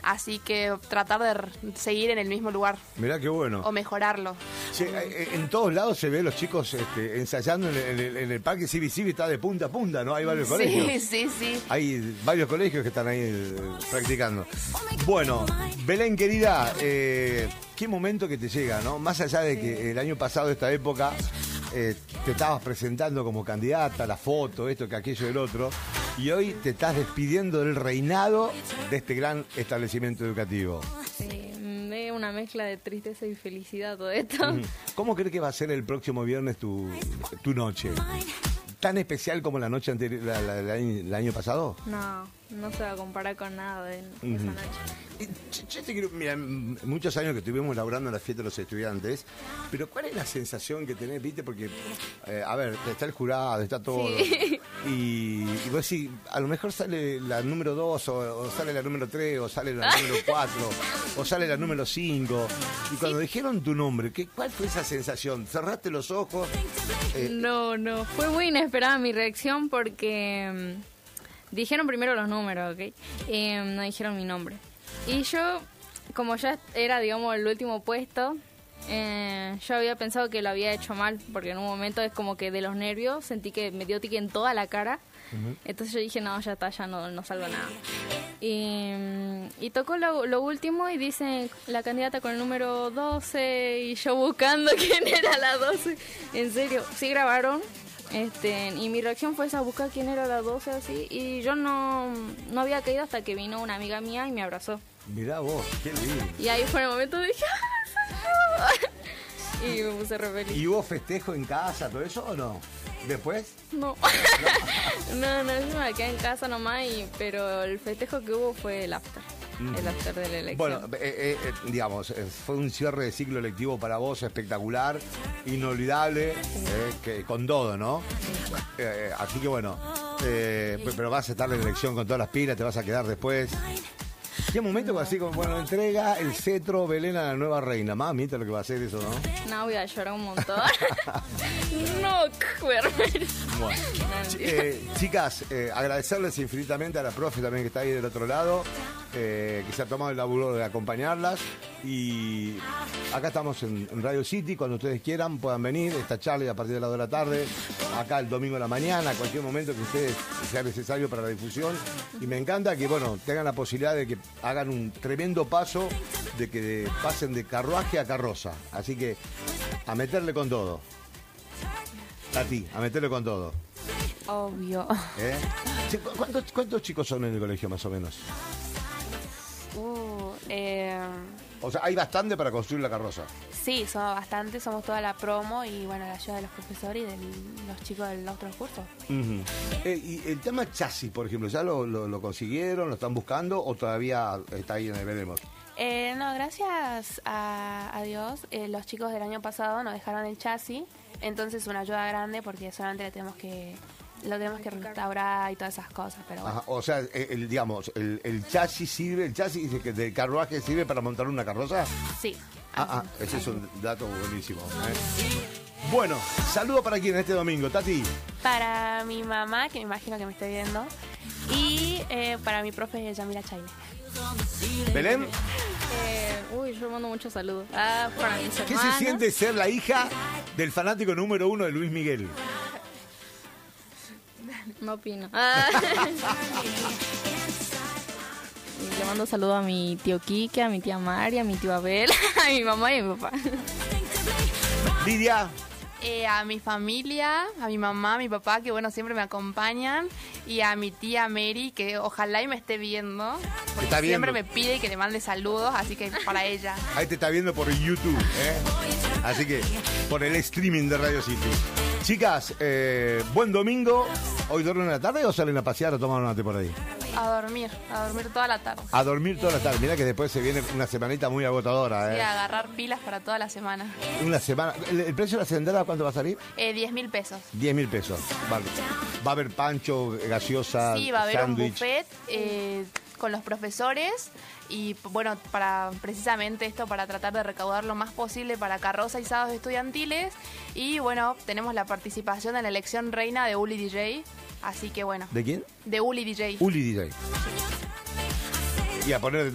así que tratar de seguir en el mismo lugar. Mirá qué bueno. O mejorarlo. Sí, en todos lados se ve los chicos ensayando en el parque Civi está de punta a punta, ¿no? Hay varios colegios. Sí. Hay varios colegios que están ahí practicando. Bueno, Belén querida, qué momento que te llega, ¿no? Más allá de que el año pasado, esta época, te estabas presentando como candidata, la foto, esto, que aquello, el otro, y hoy te estás despidiendo del reinado de este gran establecimiento educativo. Sí, es una mezcla de tristeza y felicidad todo esto. ¿Cómo crees que va a ser el próximo viernes tu noche? ¿Tan especial como la noche anterior, el año pasado? No se va a comparar con nada de esa noche. Yo te quiero, mira, muchos años que estuvimos laburando en la fiesta de los estudiantes, pero ¿cuál es la sensación que tenés, viste? Porque, a ver, está el jurado, está todo, sí. y vos decís, a lo mejor sale la número 2, o sale la número 3, o sale la número 4, o sale la número 5, y cuando dijeron tu nombre, ¿cuál fue esa sensación? ¿Cerraste los ojos? No, fue muy inesperada mi reacción porque dijeron primero los números, ¿ok? No dijeron mi nombre. Y yo, como ya era, digamos, el último puesto, yo había pensado que lo había hecho mal, porque en un momento es como que de los nervios sentí que me dio tique en toda la cara. Entonces yo dije, no, ya está, ya no salgo nada. Y tocó lo último y dice la candidata con el número 12 y yo buscando quién era la 12. En serio, sí grabaron. Y mi reacción fue esa, buscar quién era la 12 así, y yo no había caído hasta que vino una amiga mía y me abrazó. Mirá vos, qué lindo. Y ahí fue el momento de dije, y me puse re feliz. ¿Y hubo festejo en casa, todo eso, o no? ¿Después? No, yo me quedé en casa nomás, pero el festejo que hubo fue el after. El after de la elección. Bueno, digamos, fue un cierre de ciclo electivo para vos espectacular, inolvidable, con todo, ¿no? Así que bueno, pero vas a estar en la elección con todas las pilas, te vas a quedar después. ¿Qué momento así como, bueno, entrega el cetro Belén a la nueva reina? Mamita, lo que va a hacer eso, ¿no? No, voy a llorar un montón. No, bueno. Chicas, agradecerles infinitamente a la profe también que está ahí del otro lado, que se ha tomado el laburo de acompañarlas. Y acá estamos en Radio City, cuando ustedes quieran puedan venir, esta charla a partir de las 2 de la tarde, acá el domingo de la mañana, cualquier momento que ustedes sea necesario para la difusión. Y me encanta que, bueno, tengan la posibilidad de que hagan un tremendo paso, de que pasen de carruaje a carroza. Así que a meterle con todo. Tati, a meterle con todo. Obvio. Sí, ¿cuántos chicos son en el colegio más o menos? O sea, hay bastante para construir la carroza. Sí, somos bastantes, somos toda la promo y bueno, la ayuda de los profesores y de los chicos del otro curso. Y el tema chasis, por ejemplo, ¿ya lo consiguieron, lo están buscando o todavía está ahí en el veremos? No, gracias a Dios, los chicos del año pasado nos dejaron el chasis, entonces una ayuda grande porque solamente lo tenemos que restaurar y todas esas cosas, pero bueno. Ajá, o sea, digamos, el chasis sirve, el chasis del carruaje sirve para montar una carroza. Sí. Ese es un dato buenísimo. Bueno, saludo para quién este domingo, Tati. Para mi mamá, que me imagino que me esté viendo, y para mi profe Yamila Chaile. ¿Belén? Yo mando muchos saludos. Para mis hermanas. ¿Qué se siente ser la hija del fanático número 1 de Luis Miguel? No opino. Y le mando saludos a mi tío Quique, a mi tía María, a mi tío Abel, a mi mamá y a mi papá. Lidia. A mi familia, a mi mamá, a mi papá, que bueno, siempre me acompañan, y a mi tía Mary, que ojalá y me esté viendo, porque siempre me pide que le mande saludos, así que para ella. Ahí te está viendo por YouTube, así que por el streaming de Radio City. Chicas, buen domingo. ¿Hoy duermen en la tarde o salen a pasear o toman un mate por ahí? A dormir toda la tarde. A dormir toda la tarde. Mirá que después se viene una semanita muy agotadora. Sí, a agarrar pilas para toda la semana. Una semana. ¿El precio de la entrada cuánto va a salir? 10.000 pesos. 10.000 pesos. Vale. Va a haber pancho, gaseosa, sí, va a haber sándwich. Un buffet con los profesores. Y bueno, para precisamente esto, para tratar de recaudar lo más posible para carroza y sábados estudiantiles. Y bueno, tenemos la participación en la elección reina de Uli DJ. Así que bueno. ¿De quién? De Uli DJ. Uli DJ. Y a poner